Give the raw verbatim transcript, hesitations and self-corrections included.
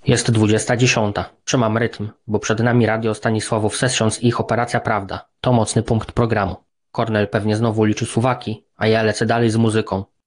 Jest dwudziesta dziesiąta. Trzymam rytm, bo przed nami Radio Stanisławów Sessions i ich Operacja Prawda. To mocny punkt programu. Kornel pewnie znowu liczy suwaki, a ja lecę dalej z muzyką.